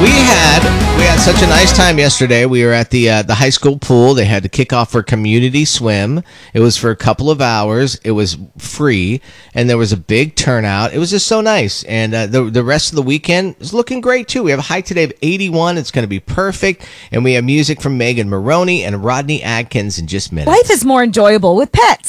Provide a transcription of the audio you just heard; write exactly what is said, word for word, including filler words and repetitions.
We had we had such a nice time yesterday. We were at the uh, the high school pool. They had to kick off for community swim. It was for a couple of hours. It was free, and there was a big turnout. It was just so nice. And uh, the the rest of the weekend is looking great too. We have a high today of eighty-one. It's going to be perfect. And we have music from Megan Maroney and Rodney Adkins in just minutes. Life is more enjoyable with pets.